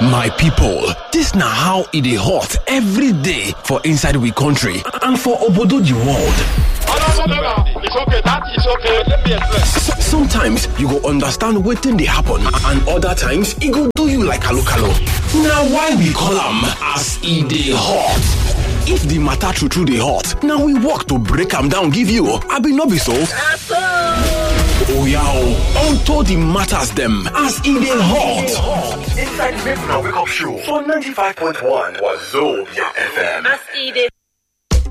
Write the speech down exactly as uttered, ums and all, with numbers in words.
My people, this na how e dey hot every day for inside we country and for obodo the world. It's okay, that is okay. Let me explain. Sometimes you go understand wetin dey happen and other times e go do you like kalokalo. Na why we call am as e dey hot. If the matter true true dey hot, na we work to break am down give you. Abi no be so? Oya o, unto the matters dem as e dey hot. Inside Make Una Wake Up Show for ninety-five point one Wazobia F M. As e dey